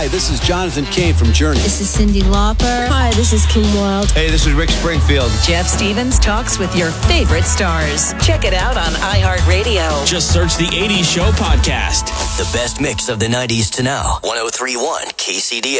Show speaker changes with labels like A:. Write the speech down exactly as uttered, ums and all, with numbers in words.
A: Hi, this is Jonathan Cain from Journey.
B: This is Cyndi Lauper.
C: Hi, this is Kim Wilde.
D: Hey, this is Rick Springfield.
E: Jeff Stevens talks with your favorite stars. Check it out on iHeartRadio.
F: Just search the eighties Show podcast.
G: The best mix of the nineties to now. one oh three point one K C D A.